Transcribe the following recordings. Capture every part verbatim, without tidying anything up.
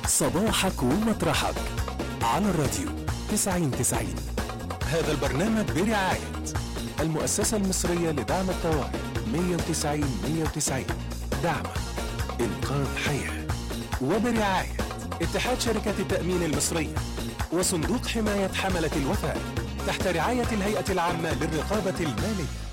صباحك ومطرحك على الراديو تسعين تسعين. هذا البرنامج برعاية المؤسسة المصرية لدعم الطوارئ مية وتسعين مية وتسعين، دعم إنقاذ حياة، وبرعاية اتحاد شركات التأمين المصرية وصندوق حماية حملة الوفاء تحت رعاية الهيئة العامة للرقابة المالية.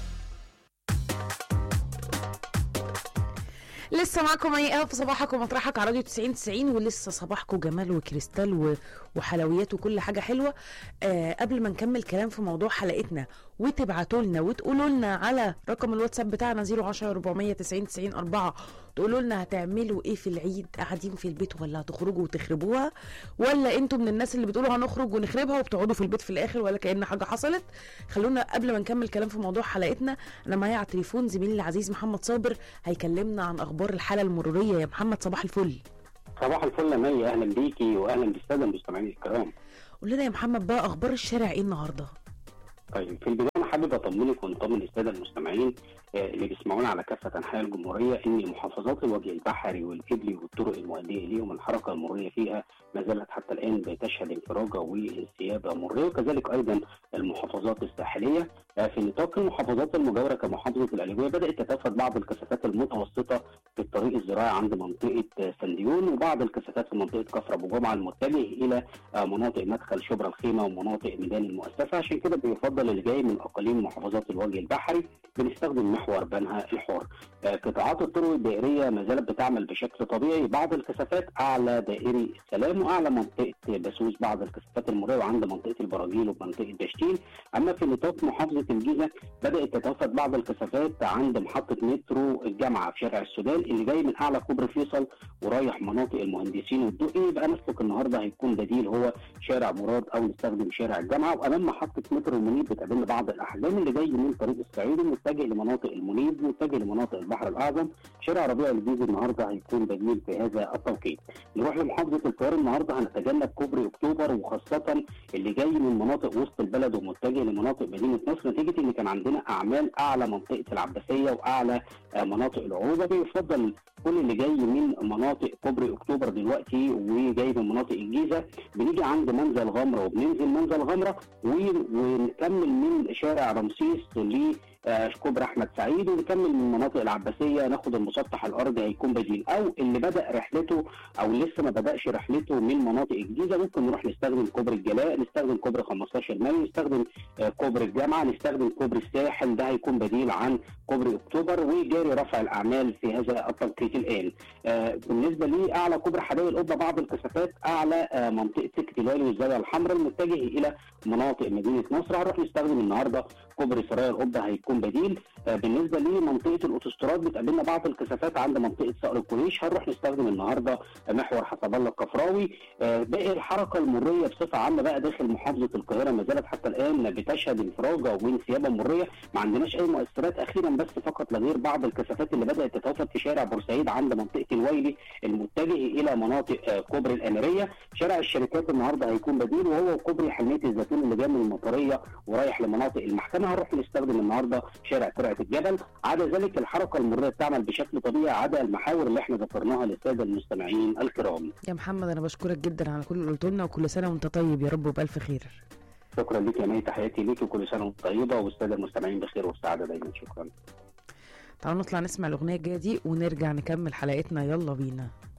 لسه معكم اي ايه في صباحك ومطرحك على راديو تسعين تسعين، ولسه صباحكم جمال وكريستال و... وحلويات وكل حاجه حلوه. آه قبل ما نكمل كلام في موضوع حلقتنا وتبعتوا لنا وتقولوا لنا على رقم الواتساب بتاعنا صفر عشرة أربعمية تسعين تسعين أربعة، تقولوا لنا هتعملوا ايه في العيد؟ قاعدين في البيت ولا هتخرجوا وتخربوها، ولا انتوا من الناس اللي بتقولوا هنخرج ونخربها وبتقعدوا في البيت في الاخر ولا كأن حاجه حصلت؟ خلونا قبل ما نكمل كلام في موضوع حلقتنا، انا معايا على التليفون زميلي العزيز محمد صابر هيكلمنا عن اخبار الحاله المروريه. يا محمد صباح الفل. صباح الفل يا مي، اهلا بيكي واهلا بالساده المستمعين الكرام. قول لنا يا محمد بقى اخبار الشارع ايه النهارده؟ طيب في البدايه انا حابب اطمنك ونطمن الساده المستمعين اللي بيسمعونا على كافه انحاء الجمهوريه ان محافظات الوجه البحري والقبلي والطرق المؤديه اليهم الحركه المروريه فيها ما زالت حتى الان بتشهد انفراجه وانسيابه مروريه، وكذلك ايضا المحافظات الساحليه. في نطاق المحافظات المجاوره كمحافظه القليوبيه بدات تتوافد بعض الكثافات المتوسطه في الطريق الزراعي عند منطقه سنديون، وبعض الكثافات في منطقه كفر ابو جمعه المتجه الى مناطق مدخل شبرا الخيمه ومناطق ميدان المؤسسه. عشان كده بيفضل اللي جاي من اقاليم محافظات الوجه البحري بنستخدم محور بنها الحر. قطاعات الطرق الدائريه ما زالت بتعمل بشكل طبيعي، بعض الكثافات اعلى دائري السلام واعلى منطقه بسوس، بعض الكثافات المروريه وعند منطقه البراجيل ومنطقه دشتين. اما في نطاق محافظه الجيزه بدات تتوافد بعض الكثافات عند محطه مترو الجامعه في شارع السودان اللي جاي من اعلى كوبري فيصل ورايح مناطق المهندسين والدقي، يبقى نسلك النهارده هيكون بديل هو شارع مراد او نستخدم شارع الجامعه. وامام محطه مترو المنيب بتقابلنا بعض الاحجام اللي جاي من طريق الصعيدي متجه لمناطق المنيب متجه لمناطق البحر الاعظم. شارع ربيع الجيزي النهارده هيكون بديل في هذا التوقيت. نروح لمحافظه القاهره النهارده هنتجنب كوبري اكتوبر، وخاصه اللي جاي من مناطق وسط البلد ومتجه لمناطق مدينه نصر نتيجه ان كان عندنا اعمال اعلى منطقه العباسيه واعلى مناطق العروبه. بيفضل كل اللي جاي من مناطق كوبري اكتوبر دلوقتي وجاي من مناطق الجيزه بنيجي عند منزل غمره وبننزل منزل غمره ونكمل من شارع رمسيس ل كوبري احمد سعيد ونكمل من مناطق العباسيه ناخد المسطح الارضي هيكون بديل. او اللي بدا رحلته او لسه ما بداش رحلته من مناطق الجيزه ممكن نروح نستخدم كوبري الجلاء، نستخدم كوبري خمستاشر مايو، نستخدم كوبري الجامعه، نستخدم كوبري الساحل، ده هيكون بديل عن كوبري اكتوبر. وجاري رفع الاعمال في هذا التوقيت الان. بالنسبه لي اعلى كوبري حدائق القبه بعض الكثافات اعلى منطقه سكه الوالي والزاويه الحمراء المتجه الى مناطق مدينه نصر هنروح نستخدم النهارده كوبري سرايا القبه هيكون بديل. بالنسبه لمنطقه الاوتوستراد بتقابلنا بعض الكثافات عند منطقه صقر الكورنيش هنروح نستخدم النهارده محور حسب الله الكفراوي. باقي الحركه المروريه بصفه عامه بقى داخل محافظه القاهره ما زالت حتى الان بتشهد انفراجه وانسيابه مروريه، ما عندناش اي مؤثرات اخيرا بس فقط لغير بعض الكثافات اللي بدات تتوافد في شارع بورسعيد عند منطقه الويلي المتجه الى مناطق كوبري الاميريه. شارع الشركات النهارده هيكون بديل وهو كوبري حلميه الزيتون اللي جاي من المطريه ورايح لمناطق المحكمه هنروح نستخدم النهارده شارع ترعه الجبل. عدا ذلك الحركه المروريه بتعمل بشكل طبيعي عدا المحاور اللي احنا ذكرناها للساده المستمعين الكرام. يا محمد انا بشكرك جدا على كل اللي قلته لنا، وكل سنه وانت طيب يا رب وبالف خير. شكرا لك يا مي، تحياتي ليك وكل سنه وانت طيبه والساده المستمعين بخير وسعاده دايما. شكرا. تعالوا نطلع نسمع الاغنيه الجايه دي ونرجع نكمل حلقتنا، يلا بينا.